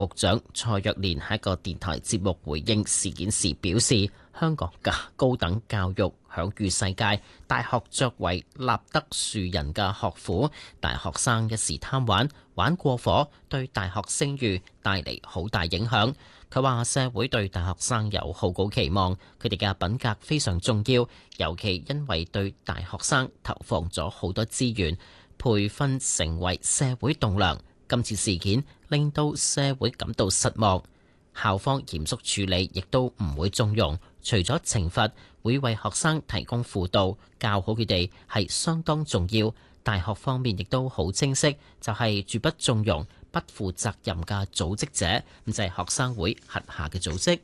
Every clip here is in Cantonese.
局長蔡若蓮喺一個電台節目回應事件時表示，香港嘅高等教育享譽世界，大學作為立德樹人嘅學府，大學生一時貪玩，玩過火，對大學聲譽帶嚟好大影響。佢話社會對大學生有好高期望，佢哋嘅品格非常重要，尤其因為對大學生投放咗好多資源，培訓成為社會棟樑。今次事件令到社會感到失望，校方嚴肅處理，亦都唔會縱容。除咗懲罰，會為學生提供輔導，教好佢哋係相當重要。大學方面亦都好清晰，就係絕不縱容不負責任嘅組織者，咁就係學生會轄下嘅組織。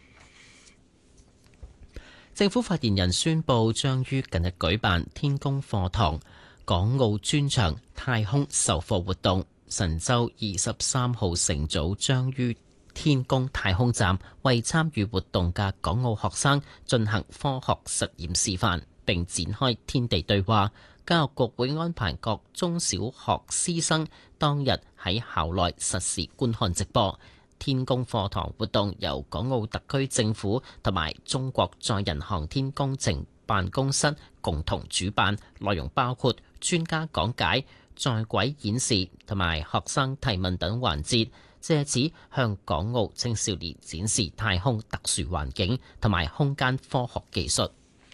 政府發言人宣布，將於近日舉辦天宮課堂、港澳專場、太空授課活動。神舟23號乘組將於天宮太空站為參與活動嘅港澳學生進行科學實驗示範，並展開天地對話。教育局會安排各中小學師生當日喺校內實時觀看直播。天宮課堂活動由港澳特區政府同埋中國載人航天工程辦公室共同主辦，內容包括專家講解、在軌演示同埋學生提問等環節，藉此向港澳青少年展示太空特殊環境同埋空間科學技術。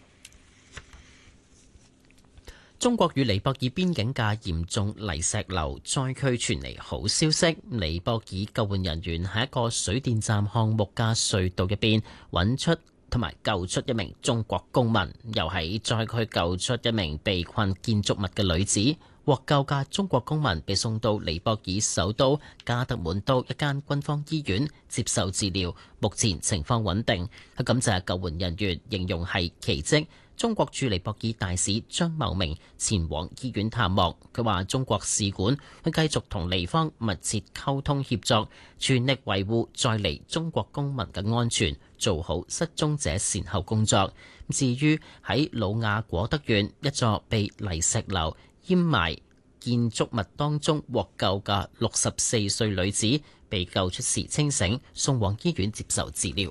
中國與尼泊爾邊境嘅嚴重泥石流災區傳嚟好消息，尼泊爾救援人員喺一個水電站項目嘅隧道入邊揾出同埋救出一名中國公民，又喺災區救出一名被困建築物嘅女子。獲救嘅中國公民被送到尼泊爾首都加德滿都一間軍方醫院接受治療，目前情況穩定。佢感謝救援人員，形容係奇蹟。中國駐尼泊爾大使張茂明前往醫院探望，佢話中國使館會繼續同尼方密切溝通協作，全力維護在尼中國公民嘅安全，做好失蹤者善後工作。至於喺魯雅果德縣一座被泥石流淹埋建築物當中獲救嘅64歲女子，被救出時清醒，送往醫院接受治療。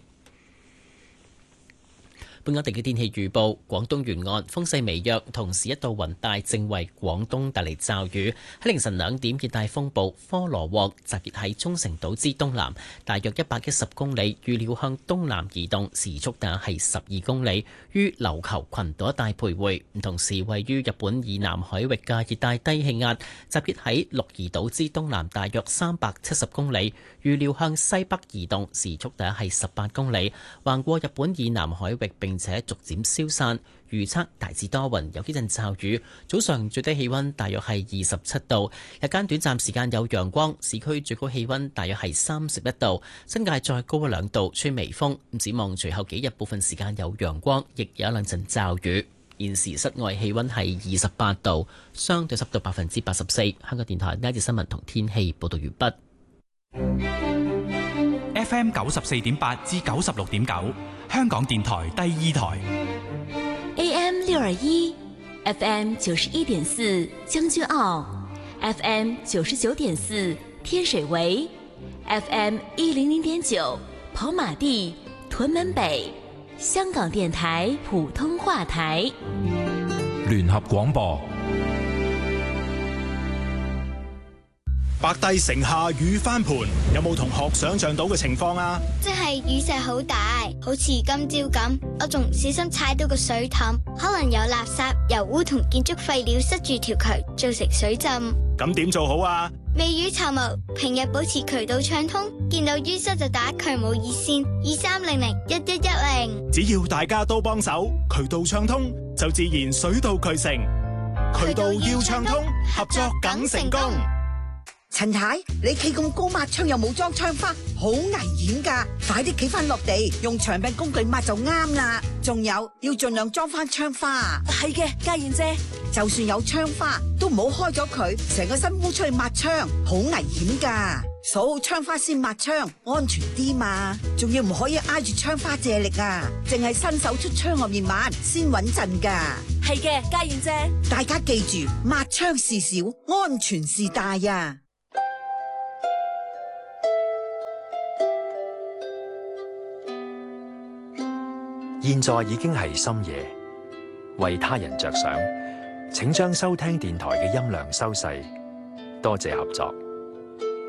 本港地區天氣預報：廣東沿岸風勢微弱，同時一道雲帶正為廣東帶嚟驟雨。喺凌晨2點，熱帶風暴科羅獲集結喺沖繩島之東南，大約110公里，預料向東南移動，時速大約係12公里，於琉球群島一帶徘徊。同時位於日本以南海域嘅熱帶低氣壓集結喺鹿兒島之東南，大約370公里，預料向西北移動，時速大約係18公里，橫過日本以南海域並且逐漸消散。預測大致多雲，有幾陣驟雨。早上最低氣溫大約係27度，日間短暫時間有陽光。市區最高氣溫大約係31度，新界再高1-2度，吹微風。展望隨後幾日部分時間有陽光，亦有一兩陣驟雨。現時室外氣溫係28度，相對濕度84%。香港電台呢一節新聞同天氣報道完畢。 FM 94.8至96.9，香港電台第二台。 AM 621 FM 91.4將軍澳 FM 99.4天水圍 FM 100.9跑馬地屯門北，香港電台普通話台。 聯合廣播。 白帝城下雨翻盤，有冇同學想象到嘅情況啊？ 即係雨勢好大，好似今朝咁，我仲唔小心踩到個水凼，可能有垃圾、油污同建築廢料塞住條渠，造成水浸。 咁點做好啊？ 未雨綢繆，平日保持渠道暢通，見到淤塞就打渠務熱線23001110。 只要大家都幫手，渠道暢通就自然水到渠成。渠道要暢通，合作梗成功。 陳太，你企咁高抹窗又冇裝窗花，好危險噶！快啲企翻落地，用長柄工具抹就啱啦。仲有要盡量裝翻窗花。 係嘅，家燕姐， 就算有窗花，都唔好開咗佢，成個身烏出去抹窗，好危險噶。鎖好窗花先抹窗，安全啲嘛。仲要唔可以挨住窗花借力啊，淨係伸手出窗外面抹先穩陣噶。 係嘅，家燕姐， 大家記住，抹窗事小，安全事大啊！ 現在已經係深夜，為他人着想，請將收聽電台嘅音量收細。多謝合作。